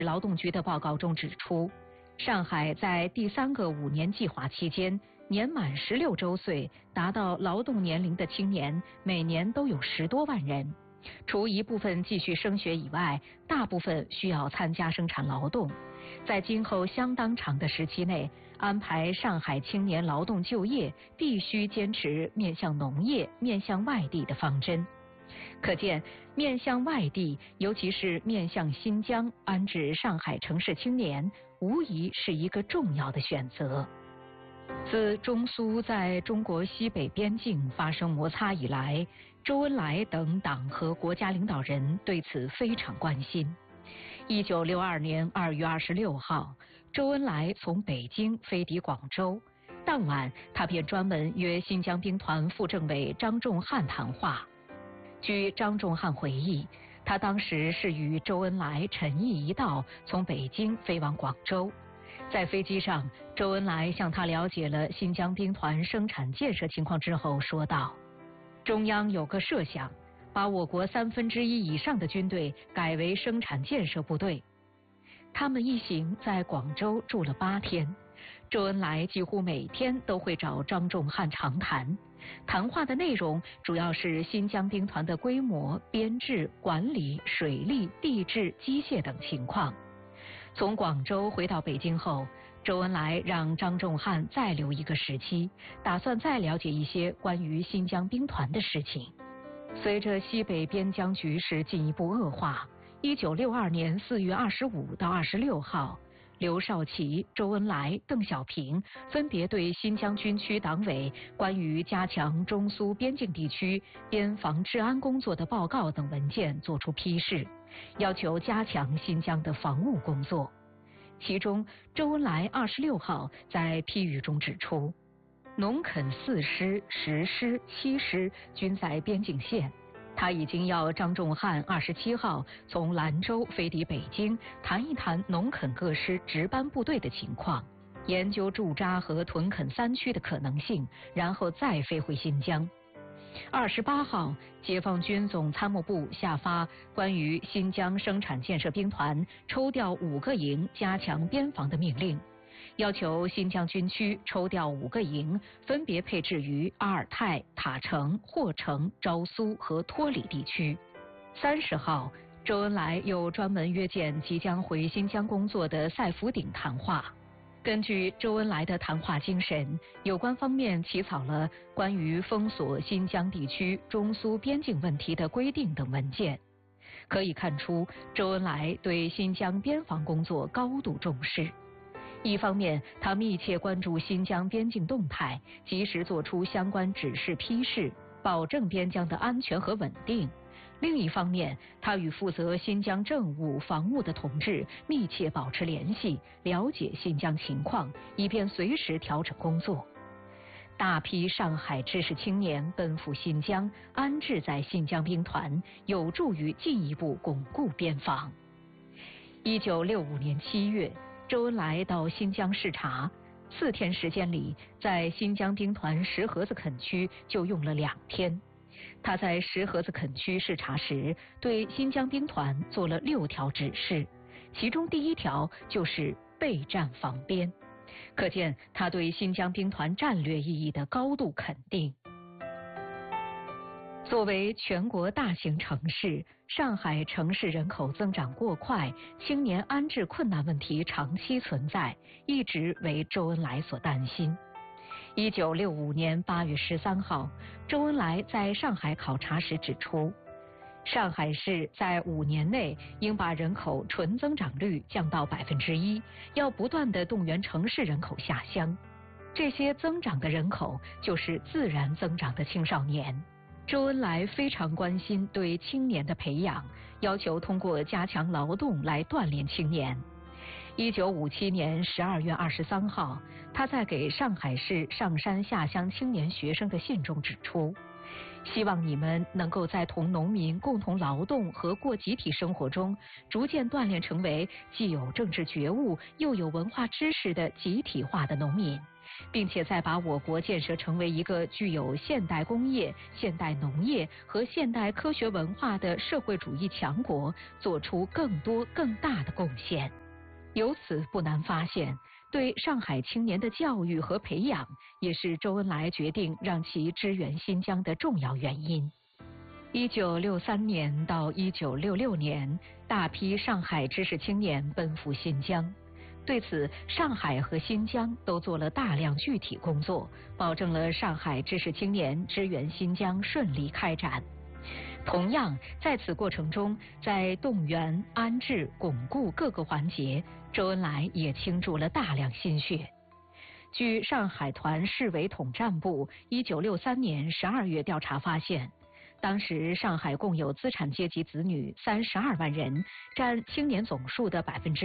劳动局的报告中指出，上海在第3个5年计划期间，年满16周岁达到劳动年龄的青年每年都有10多万人。除一部分继续升学以外，大部分需要参加生产劳动。在今后相当长的时期内，安排上海青年劳动就业，必须坚持面向农业、面向外地的方针。可见，面向外地，尤其是面向新疆安置上海城市青年，无疑是一个重要的选择。自中苏在中国西北边境发生摩擦以来，周恩来等党和国家领导人对此非常关心。1962年2月26号，周恩来从北京飞抵广州，当晚他便专门约新疆兵团副政委张仲汉谈话。据张仲汉回忆，他当时是与周恩来陈毅一道从北京飞往广州。在飞机上，周恩来向他了解了新疆兵团生产建设情况之后说道：中央有个设想，把我国1/3以上的军队改为生产建设部队。他们一行在广州住了8天，周恩来几乎每天都会找张仲汉长谈，谈话的内容主要是新疆兵团的规模、编制、管理、水利、地质、机械等情况。从广州回到北京后，周恩来让张仲汉再留一个时期，打算再了解一些关于新疆兵团的事情。随着西北边疆局势进一步恶化，1962年4月25到26号，刘少奇、周恩来、邓小平分别对新疆军区党委关于加强中苏边境地区边防治安工作的报告等文件作出批示，要求加强新疆的防务工作。其中，周恩来26号在批语中指出，农垦4师、10师、7师均在边境线。他已经要张仲汉27号从兰州飞抵北京，谈一谈农垦各师值班部队的情况，研究驻扎和屯垦3区的可能性，然后再飞回新疆。28号，解放军总参谋部下发关于新疆生产建设兵团抽调5个营加强边防的命令，要求新疆军区抽调5个营，分别配置于阿尔泰、塔城、霍城、昭苏和托里地区。30号，周恩来又专门约见即将回新疆工作的赛福鼎谈话。根据周恩来的谈话精神，有关方面起草了关于封锁新疆地区中苏边境问题的规定等文件。可以看出，周恩来对新疆边防工作高度重视。一方面，他密切关注新疆边境动态，及时作出相关指示批示，保证边疆的安全和稳定。另一方面，他与负责新疆政务、防务的同志密切保持联系，了解新疆情况，以便随时调整工作。大批上海知识青年奔赴新疆，安置在新疆兵团，有助于进一步巩固边防。1965年7月，周恩来到新疆视察，4天时间里，在新疆兵团石河子垦区就用了2天。他在石河子垦区视察时，对新疆兵团做了6条指示，其中第1条就是备战防边，可见他对新疆兵团战略意义的高度肯定。作为全国大型城市，上海城市人口增长过快，青年安置困难问题长期存在，一直为周恩来所担心。1965年8月13号，周恩来在上海考察时指出，上海市在5年内应把人口纯增长率降到1%，要不断地动员城市人口下乡。这些增长的人口就是自然增长的青少年。周恩来非常关心对青年的培养，要求通过加强劳动来锻炼青年。1957年12月23号，他在给上海市上山下乡青年学生的信中指出，希望你们能够在同农民共同劳动和过集体生活中，逐渐锻炼成为既有政治觉悟又有文化知识的集体化的农民， 并且再把我国建设成为一个具有现代工业、现代农业和现代科学文化的社会主义强国做出更多更大的贡献。由此不难发现，对上海青年的教育和培养也是周恩来决定让其支援新疆的重要原因。1963年到1966年，大批上海知识青年奔赴新疆。对此，上海和新疆都做了大量具体工作，保证了上海知识青年支援新疆顺利开展。同样，在此过程中，在动员、安置、巩固各个环节，周恩来也倾注了大量心血。据上海团市委统战部1963年12月调查发现，当时上海共有资产阶级子女32万人，占青年总数的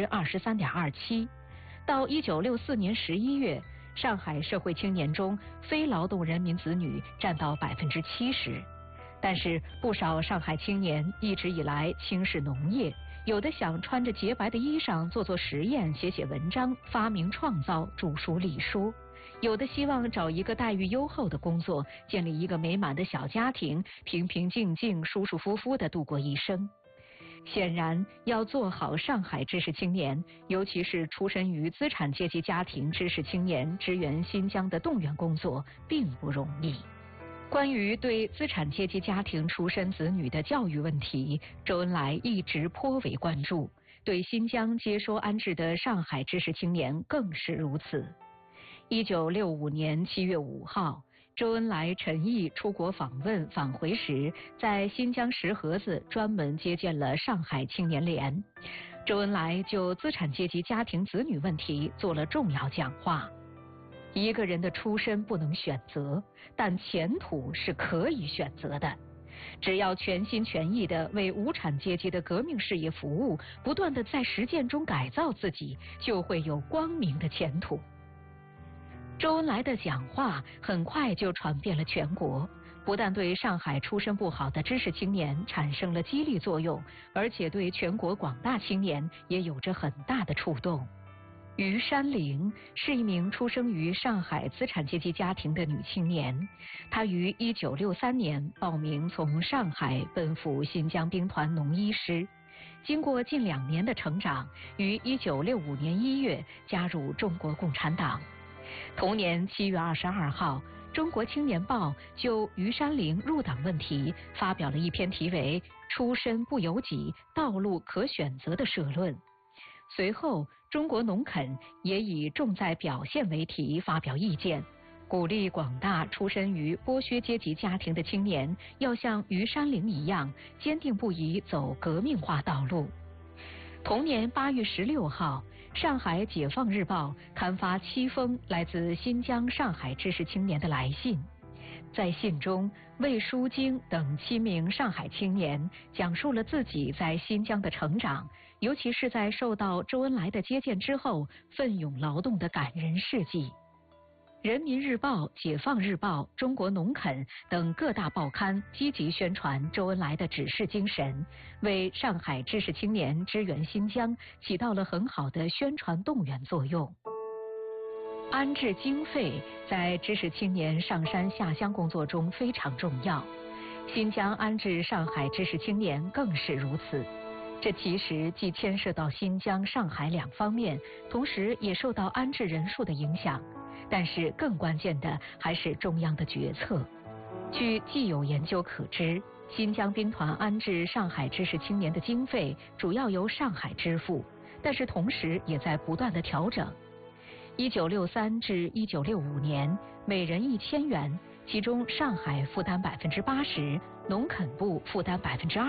23.27%。到1964年11月，上海社会青年中非劳动人民子女占到70%。但是不少上海青年一直以来轻视农业，有的想穿着洁白的衣裳做做实验、写写文章、发明创造、著书立说。有的希望找一个待遇优厚的工作，建立一个美满的小家庭，平平静静、舒舒服服地度过一生。显然，要做好上海知识青年，尤其是出身于资产阶级家庭知识青年支援新疆的动员工作，并不容易。关于对资产阶级家庭出身子女的教育问题，周恩来一直颇为关注，对新疆接收安置的上海知识青年更是如此。1965年7月5号，周恩来陈毅出国访问返回时，在新疆石河子专门接见了上海青年联。周恩来就资产阶级家庭子女问题做了重要讲话。一个人的出身不能选择，但前途是可以选择的。只要全心全意地为无产阶级的革命事业服务，不断地在实践中改造自己，就会有光明的前途。周恩来的讲话很快就传遍了全国，不但对上海出身不好的知识青年产生了激励作用，而且对全国广大青年也有着很大的触动。于山玲是一名出生于上海资产阶级家庭的女青年，她于1963年报名从上海奔赴新疆兵团农医师，经过近2年的成长，于1965年1月加入中国共产党。同年7月22号，《中国青年报》就于山玲入党问题发表了一篇题为“出身不由己，道路可选择”的社论。随后，中国农垦也以重在表现为题发表意见，鼓励广大出身于剥削阶级家庭的青年要像于山玲一样，坚定不移走革命化道路。同年8月16号，上海解放日报刊发7封来自新疆上海知识青年的来信。在信中，魏书京等7名上海青年讲述了自己在新疆的成长，尤其是在受到周恩来的接见之后奋勇劳动的感人事迹。人民日报、解放日报、中国农垦等各大报刊积极宣传周恩来的指示精神，为上海知识青年支援新疆起到了很好的宣传动员作用。安置经费在知识青年上山下乡工作中非常重要，新疆安置上海知识青年更是如此。这其实既牵涉到新疆、上海2方面，同时也受到安置人数的影响。但是更关键的还是中央的决策。据既有研究可知，新疆兵团安置上海知识青年的经费主要由上海支付，但是同时也在不断的调整。1963至1965年，每人1000元，其中上海负担80%，农垦部负担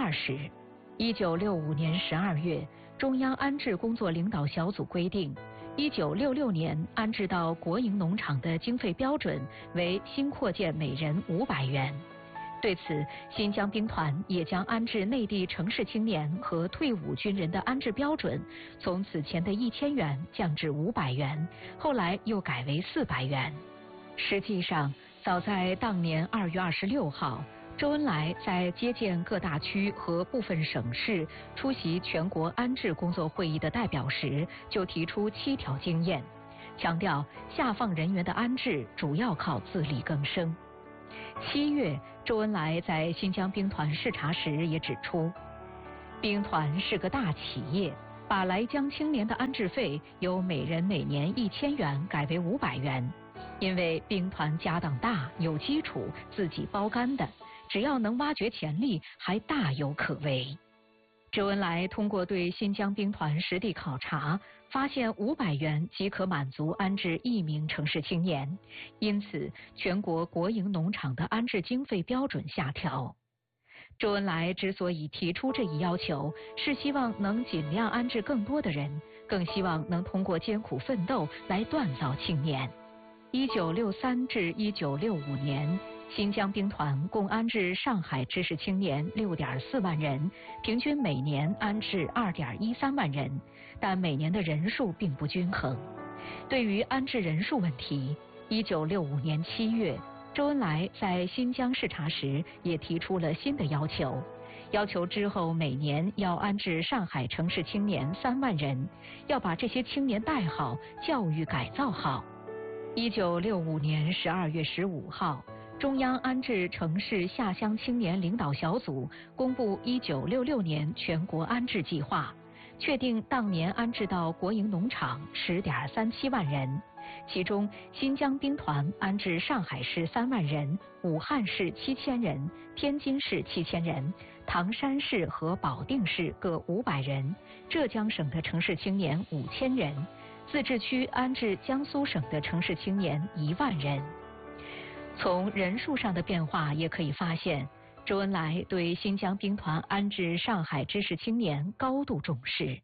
20%。1965年12月，中央安置工作领导小组规定，1966年安置到国营农场的经费标准为新扩建每人500元。对此，新疆兵团也将安置内地城市青年和退伍军人的安置标准从此前的1000元降至500元，后来又改为400元。实际上，早在当年2月26号，周恩来在接见各大区和部分省市出席全国安置工作会议的代表时，就提出7条经验。 强调下放人员的安置主要靠自力更生。7月，周恩来在新疆兵团视察时也指出，兵团是个大企业，把来疆青年的安置费由每人每年1000元改为500元，因为兵团家当大，有基础，自己包干的，只要能挖掘潜力，还大有可为。周恩来通过对新疆兵团实地考察，发现500元即可满足安置1名城市青年，因此全国国营农场的安置经费标准下调。周恩来之所以提出这一要求，是希望能尽量安置更多的人，更希望能通过艰苦奋斗来锻造青年。1963至1965年，新疆兵团共安置上海知识青年6.4万人，平均每年安置2.13万人，但每年的人数并不均衡。对于安置人数问题，1965年7月，周恩来在新疆视察时也提出了新的要求，要求之后每年要安置上海城市青年3万人，要把这些青年带好，教育改造好。1965年12月15号，中央安置城市下乡青年领导小组公布1966年全国安置计划，确定当年安置到国营农场10.37万人，其中新疆兵团安置上海市3万人，武汉市7000人，天津市7000人，唐山市和保定市各500人，浙江省的城市青年5000人，自治区安置江苏省的城市青年1万人。从人数上的变化也可以发现，周恩来对新疆兵团安置上海知识青年高度重视。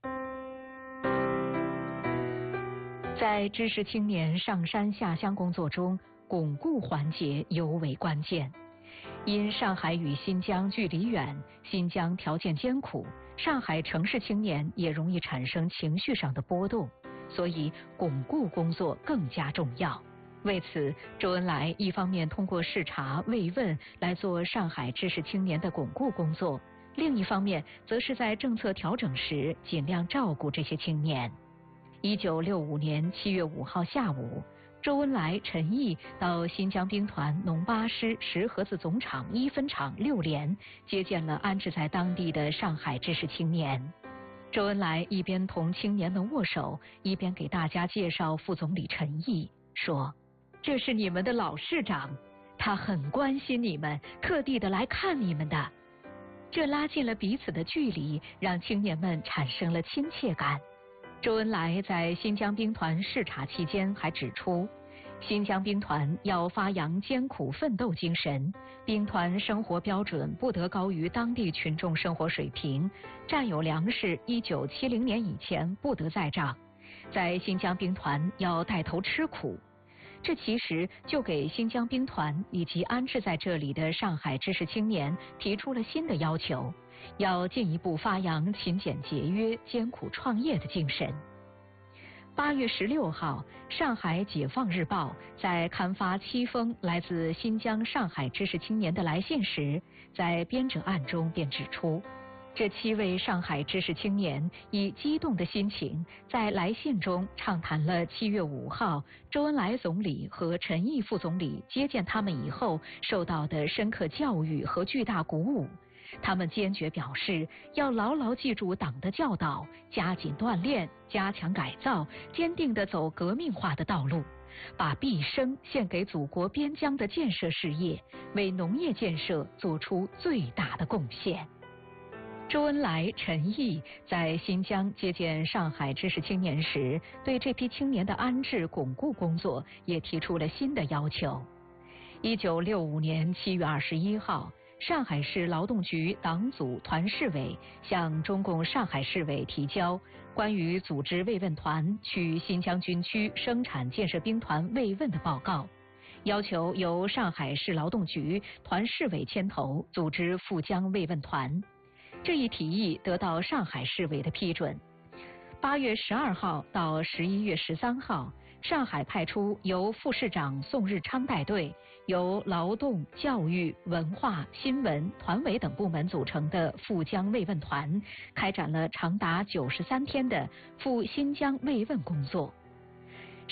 在知识青年上山下乡工作中，巩固环节尤为关键。因上海与新疆距离远，新疆条件艰苦，上海城市青年也容易产生情绪上的波动，所以巩固工作更加重要。为此，周恩来一方面通过视察慰问来做上海知识青年的巩固工作，另一方面则是在政策调整时尽量照顾这些青年。1965年7月5号下午，周恩来、陈毅到新疆兵团农8师石河子总厂1分厂6连接见了安置在当地的上海知识青年。周恩来一边同青年们握手，一边给大家介绍副总理陈毅，说：“这是你们的老市长，他很关心你们，特地的来看你们的。”这拉近了彼此的距离，让青年们产生了亲切感。周恩来在新疆兵团视察期间还指出，新疆兵团要发扬艰苦奋斗精神，兵团生活标准不得高于当地群众生活水平，占有粮食1970年以前不得再涨，在新疆兵团要带头吃苦。这其实就给新疆兵团以及安置在这里的上海知识青年提出了新的要求，要进一步发扬勤俭节约、艰苦创业的精神。8月16号，上海解放日报在刊发7封来自新疆上海知识青年的来信时，在编者案中便指出，这7位上海知识青年以激动的心情，在来信中畅谈了7月5号周恩来总理和陈毅副总理接见他们以后受到的深刻教育和巨大鼓舞。他们坚决表示，要牢牢记住党的教导，加紧锻炼，加强改造，坚定地走革命化的道路，把毕生献给祖国边疆的建设事业，为农业建设做出最大的贡献。周恩来、陈毅在新疆接见上海知识青年时，对这批青年的安置巩固工作也提出了新的要求。1965年7月21号，上海市劳动局党组团市委向中共上海市委提交关于组织慰问团去新疆军区生产建设兵团慰问的报告，要求由上海市劳动局团市委牵头组织赴疆慰问团。这一提议得到上海市委的批准。8月12号到11月13号，上海派出由副市长宋日昌带队，由劳动、教育、文化、新闻、团委等部门组成的赴疆慰问团，开展了长达93天的赴新疆慰问工作。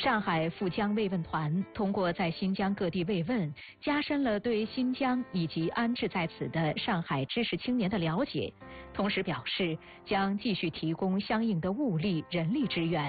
上海赴江慰问团通过在新疆各地慰问，加深了对新疆以及安置在此的上海知识青年的了解，同时表示将继续提供相应的物力、人力支援。